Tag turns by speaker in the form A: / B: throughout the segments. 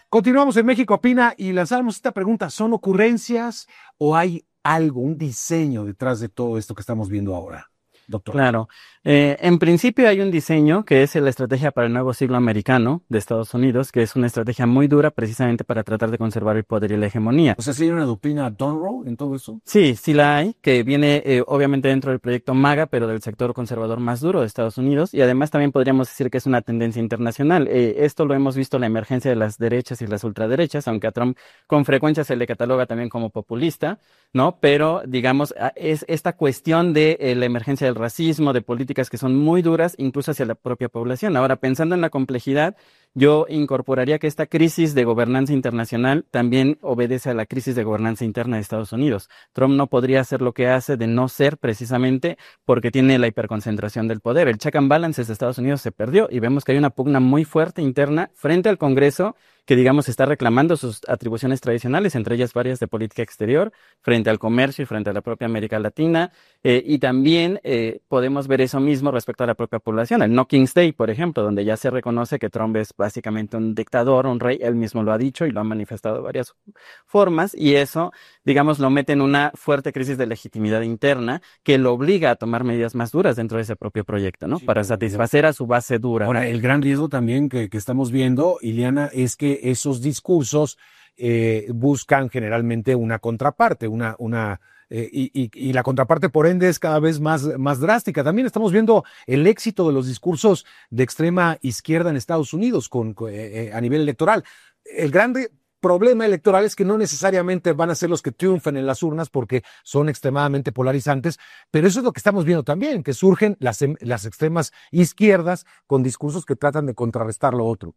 A: Continuamos en México Opina y lanzamos esta pregunta. ¿Son ocurrencias o hay algo, un diseño detrás de todo esto que estamos viendo ahora, doctor?
B: Claro. En principio hay un diseño que es la estrategia para el nuevo siglo americano de Estados Unidos, que es una estrategia muy dura precisamente para tratar de conservar el poder y la hegemonía.
A: O sea, ¿sí hay una doctrina Donroe en todo eso?
B: Sí, sí la hay, que viene obviamente dentro del proyecto MAGA, pero del sector conservador más duro de Estados Unidos, y además también podríamos decir que es una tendencia internacional. Esto lo hemos visto en la emergencia de las derechas y las ultraderechas, aunque a Trump con frecuencia se le cataloga también como populista, ¿no? Pero digamos, es esta cuestión de la emergencia del racismo, de políticas que son muy duras, incluso hacia la propia población. Ahora, pensando en la complejidad, yo incorporaría que esta crisis de gobernanza internacional también obedece a la crisis de gobernanza interna de Estados Unidos. Trump no podría hacer lo que hace de no ser precisamente porque tiene la hiperconcentración del poder. El check and balances de Estados Unidos se perdió y vemos que hay una pugna muy fuerte interna frente al Congreso que, digamos, está reclamando sus atribuciones tradicionales, entre ellas varias de política exterior, frente al comercio y frente a la propia América Latina. Y también podemos ver eso mismo respecto a la propia población. El No King's Day, por ejemplo, donde ya se reconoce que Trump es básicamente un dictador, un rey, él mismo lo ha dicho y lo ha manifestado de varias formas, y eso, digamos, lo mete en una fuerte crisis de legitimidad interna que lo obliga a tomar medidas más duras dentro de ese propio proyecto, ¿no?
A: Sí,
B: Para satisfacer a su base dura.
A: Ahora, el gran riesgo también que estamos viendo, Ileana, es que esos discursos buscan generalmente una contraparte, y la contraparte, por ende, es cada vez más drástica. También estamos viendo el éxito de los discursos de extrema izquierda en Estados Unidos a nivel electoral. El grande problema electoral es que no necesariamente van a ser los que triunfen en las urnas porque son extremadamente polarizantes, pero eso es lo que estamos viendo también, que surgen las extremas izquierdas con discursos que tratan de contrarrestar lo otro.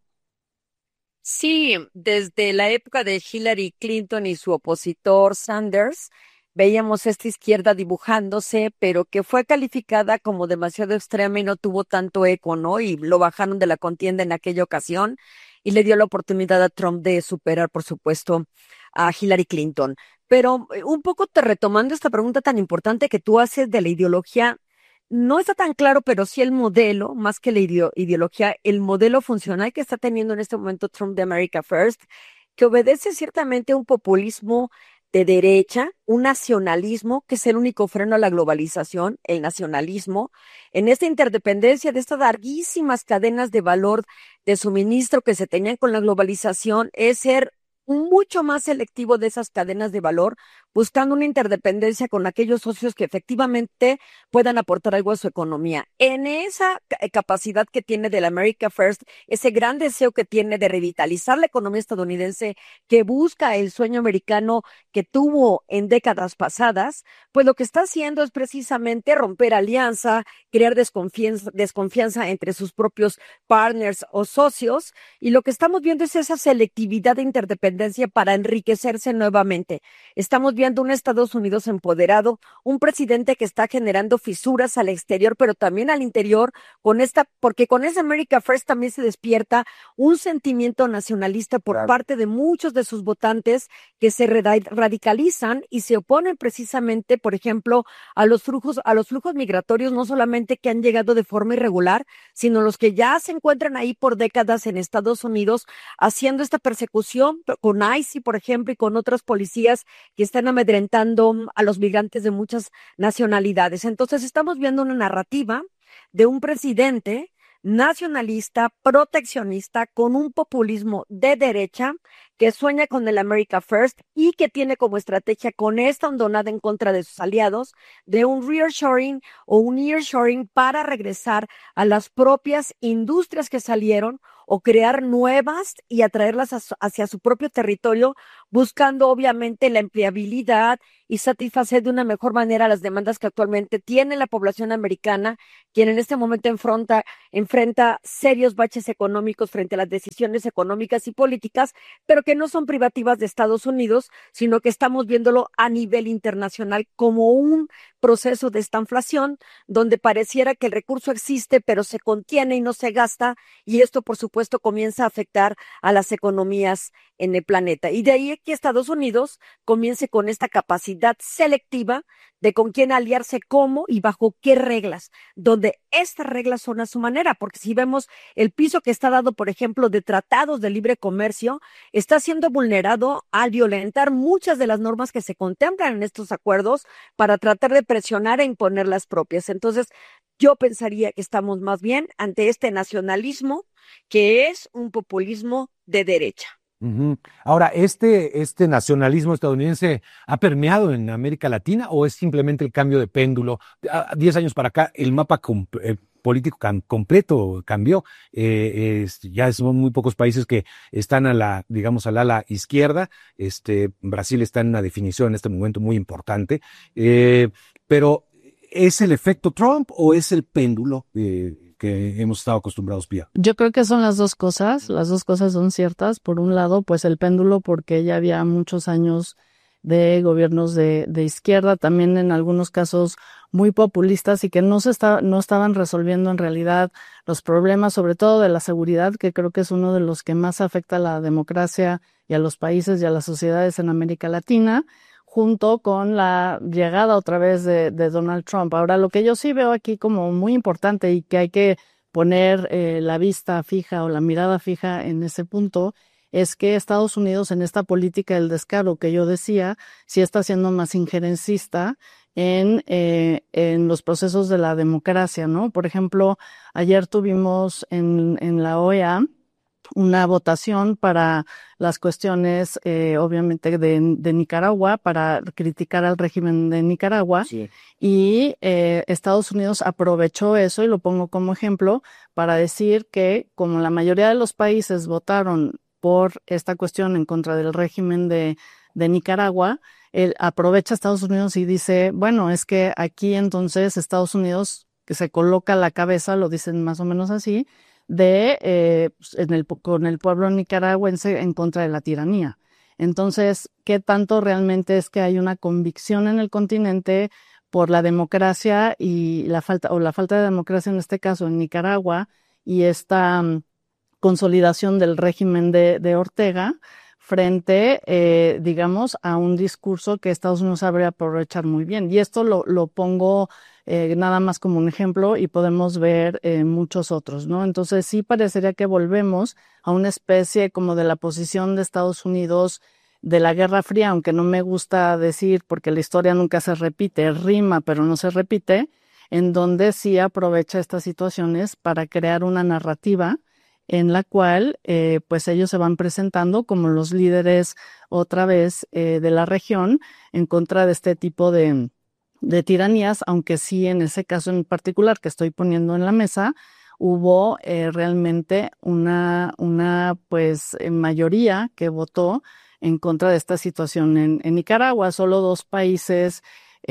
C: Sí, desde la época de Hillary Clinton y su opositor Sanders, veíamos esta izquierda dibujándose, pero que fue calificada como demasiado extrema y no tuvo tanto eco, ¿no? Y lo bajaron de la contienda en aquella ocasión y le dio la oportunidad a Trump de superar, por supuesto, a Hillary Clinton. Pero un poco te retomando esta pregunta tan importante que tú haces de la ideología, no está tan claro, pero sí el modelo, más que la ideología, el modelo funcional que está teniendo en este momento Trump de America First, que obedece ciertamente a un populismo de derecha, un nacionalismo que es el único freno a la globalización, el nacionalismo, en esta interdependencia de estas larguísimas cadenas de valor de suministro que se tenían con la globalización, es ser mucho más selectivo de esas cadenas de valor, buscando una interdependencia con aquellos socios que efectivamente puedan aportar algo a su economía. En esa capacidad que tiene del America First, ese gran deseo que tiene de revitalizar la economía estadounidense, que busca el sueño americano que tuvo en décadas pasadas, pues lo que está haciendo es precisamente romper alianza, crear desconfianza entre sus propios partners o socios, y lo que estamos viendo es esa selectividad de interdependencia para enriquecerse nuevamente. Estamos viendo un Estados Unidos empoderado, un presidente que está generando fisuras al exterior, pero también al interior, porque con ese America First también se despierta un sentimiento nacionalista por parte de muchos de sus votantes que se radicalizan y se oponen precisamente, por ejemplo, a los flujos migratorios, no solamente que han llegado de forma irregular, sino los que ya se encuentran ahí por décadas en Estados Unidos haciendo esta persecución con ICE, por ejemplo, y con otras policías que están amedrentando a los migrantes de muchas nacionalidades. Entonces estamos viendo una narrativa de un presidente nacionalista, proteccionista, con un populismo de derecha que sueña con el America First y que tiene como estrategia con esta hondonada en contra de sus aliados de un reshoring o un nearshoring para regresar a las propias industrias que salieron o crear nuevas y atraerlas hacia su propio territorio, buscando obviamente la empleabilidad y satisfacer de una mejor manera las demandas que actualmente tiene la población americana, quien en este momento enfrenta serios baches económicos frente a las decisiones económicas y políticas, pero que no son privativas de Estados Unidos, sino que estamos viéndolo a nivel internacional como un proceso de estanflación, donde pareciera que el recurso existe, pero se contiene y no se gasta, y esto, por supuesto, comienza a afectar a las economías en el planeta. Y de ahí que Estados Unidos comience con esta capacidad habilidad selectiva de con quién aliarse, cómo y bajo qué reglas, donde estas reglas son a su manera, porque si vemos el piso que está dado, por ejemplo, de tratados de libre comercio, está siendo vulnerado al violentar muchas de las normas que se contemplan en estos acuerdos para tratar de presionar e imponer las propias. Entonces, yo pensaría que estamos más bien ante este nacionalismo que es un populismo de derecha.
A: Uh-huh. Ahora, ¿este nacionalismo estadounidense ha permeado en América Latina o es simplemente el cambio de péndulo? 10 años para acá, el mapa político completo cambió. Ya son muy pocos países que están al ala izquierda. Brasil está en una definición en este momento muy importante. Pero, ¿es el efecto Trump o es el péndulo que hemos estado acostumbrados, Pía?
D: Yo creo que son las dos cosas son ciertas. Por un lado, pues el péndulo, porque ya había muchos años de gobiernos de izquierda, también en algunos casos muy populistas y que no estaban resolviendo en realidad los problemas, sobre todo de la seguridad, que creo que es uno de los que más afecta a la democracia y a los países y a las sociedades en América Latina, junto con la llegada otra vez de Donald Trump. Ahora, lo que yo sí veo aquí como muy importante y que hay que poner la vista fija o la mirada fija en ese punto, es que Estados Unidos en esta política del descaro que yo decía, sí está siendo más injerencista en los procesos de la democracia, ¿no? Por ejemplo, ayer tuvimos en la OEA una votación para las cuestiones, obviamente, de Nicaragua, para criticar al régimen de Nicaragua.
C: Sí.
D: Y Estados Unidos aprovechó eso, y lo pongo como ejemplo, para decir que como la mayoría de los países votaron por esta cuestión en contra del régimen de Nicaragua, él aprovecha Estados Unidos y dice, bueno, es que aquí entonces Estados Unidos, que se coloca a la cabeza, lo dicen más o menos así, con el pueblo nicaragüense en contra de la tiranía. Entonces, ¿qué tanto realmente es que hay una convicción en el continente por la democracia y la falta de democracia en este caso en Nicaragua y esta consolidación del régimen de Ortega frente, digamos, a un discurso que Estados Unidos sabe aprovechar muy bien? Y esto lo pongo nada más como un ejemplo y podemos ver muchos otros, ¿no? Entonces sí parecería que volvemos a una especie como de la posición de Estados Unidos de la Guerra Fría, aunque no me gusta decir porque la historia nunca se repite, rima pero no se repite, en donde sí aprovecha estas situaciones para crear una narrativa en la cual pues ellos se van presentando como los líderes otra vez de la región en contra de este tipo de tiranías, aunque sí en ese caso en particular que estoy poniendo en la mesa, hubo realmente una pues mayoría que votó en contra de esta situación en Nicaragua. Solo 2 países,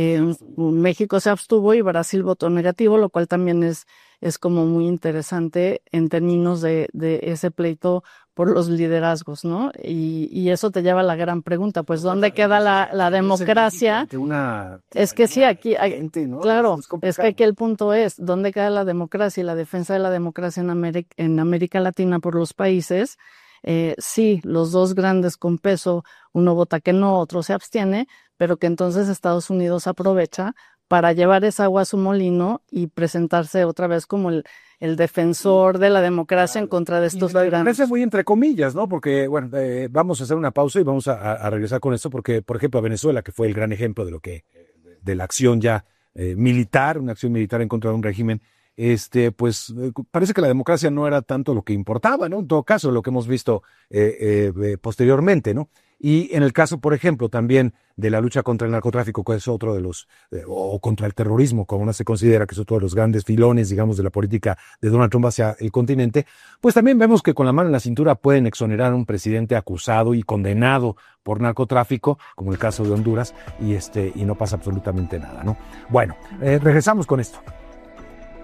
D: México se abstuvo y Brasil votó negativo, lo cual también es como muy interesante en términos de ese pleito por los liderazgos, ¿no? Y eso te lleva a la gran pregunta, pues, ¿dónde queda la democracia? Es que sí, aquí hay, claro, es que aquí el punto es, ¿dónde queda la democracia y la defensa de la democracia en América Latina por los países? Sí, los 2 grandes con peso, uno vota que no, otro se abstiene, pero que entonces Estados Unidos aprovecha para llevar esa agua a su molino y presentarse otra vez como el defensor de la democracia en contra de estos grandes.
A: Parece muy entre comillas, ¿no? Porque, bueno, vamos a hacer una pausa y vamos a regresar con esto porque, por ejemplo, a Venezuela, que fue el gran ejemplo de la acción ya militar, una acción militar en contra de un régimen, pues parece que la democracia no era tanto lo que importaba, ¿no? En todo caso, lo que hemos visto posteriormente, ¿no? Y en el caso, por ejemplo, también de la lucha contra el narcotráfico, que es otro de los, o contra el terrorismo, como uno se considera que es otro de los grandes filones, digamos, de la política de Donald Trump hacia el continente, pues también vemos que con la mano en la cintura pueden exonerar a un presidente acusado y condenado por narcotráfico, como el caso de Honduras, y no pasa absolutamente nada, ¿no? Bueno, regresamos con esto.